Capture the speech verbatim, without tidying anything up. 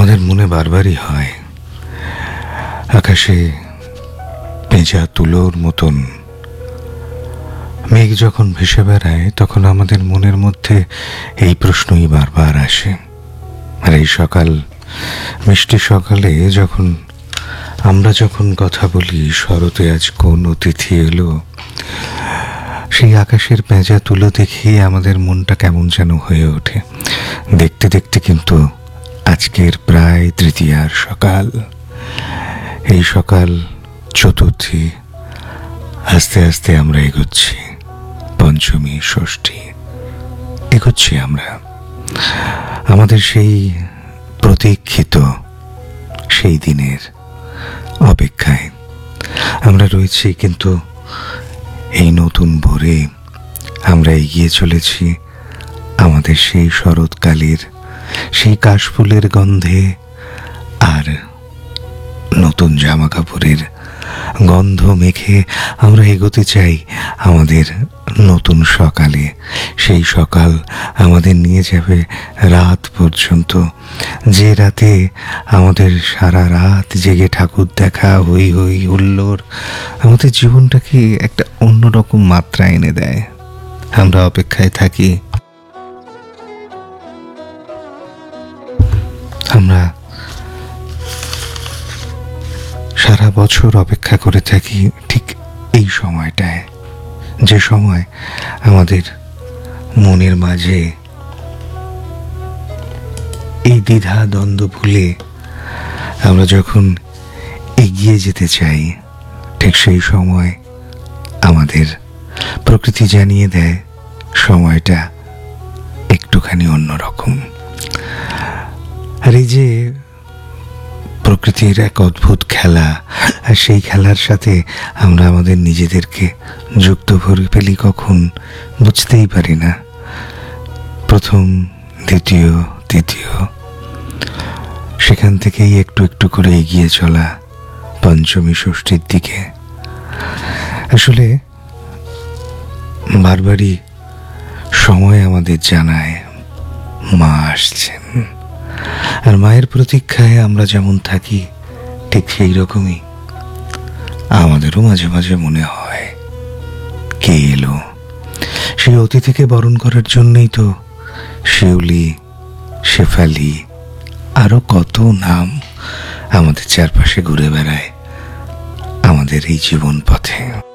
আমাদের মনে বারবারই হয় আকাশে পেঁচা তুলোর মতন মেঘ যখন ভেসে বেড়ায় তখন আমাদের মনের মধ্যে এই প্রশ্নই বারবার আসে। আর এই সকাল মিষ্টি সকালে যখন আমরা যখন কথা বলি শরতে আজ কোন অতিথি এলো, সেই আকাশের পেঁচা তুলো দেখেই আমাদের মনটা কেমন যেন হয়ে ওঠে। দেখতে দেখতে কিন্তু আজকের প্রায় তৃতীয়ার সকাল। এই সকাল চতুর্থী, আস্তে আস্তে আমরা এগোচ্ছি পঞ্চমী, ষষ্ঠী, এগোচ্ছি আমরা আমাদের সেই প্রতীক্ষিত সেই দিনের অপেক্ষায় আমরা রয়েছি। কিন্তু এই নতুন ভোরে আমরা এগিয়ে চলেছি আমাদের সেই শরৎকালের সেই কাশফুলের গন্ধে আর নতুন জামা কাপড়ের গন্ধ মেখে আমরা এগোতে চাই আমাদের নতুন সকালে। সেই সকাল আমাদের নিয়ে যাবে রাত পর্যন্ত, যে রাতে আমাদের সারা রাত জেগে ঠাকুর দেখা, হই হই হুল্লোড় আমাদের জীবনটাকে একটা অন্যরকম মাত্রা এনে দেয়। আমরা অপেক্ষায় থাকি, আমরা সারা বছর অপেক্ষা করে থাকি ঠিক এই সময়টায়, যে সময় আমাদের মনের মাঝে এই দ্বিধা দ্বন্দ্ব ভুলে আমরা যখন এগিয়ে যেতে চাই, ঠিক সেই সময় আমাদের প্রকৃতি জানিয়ে দেয় সময়টা একটুখানি অন্যরকম। আর এই যে প্রকৃতির এক অদ্ভুত খেলা, আর সেই খেলার সাথে আমরা আমাদের নিজেদেরকে যুক্ত করে ফেলি কখন বুঝতেই পারি না। প্রথম, দ্বিতীয়, তৃতীয়, সেখান থেকেই একটু একটু করে এগিয়ে চলা পঞ্চমী, ষষ্ঠীর দিকে। আসলে বারবারই সময় আমাদের জানায় মা আসছেন, আর মায়ের প্রতীক্ষায় আমরা যেমন থাকি ঠিক সেই রকমই আমাদেরও মাঝে মাঝে মনে হয় কে এলো। সেই অতিথিকে বরণ করার জন্যই তো শিউলি, শেফালি, আরো কত নাম আমাদের চারপাশে ঘুরে বেড়ায় আমাদের এই জীবন পথে।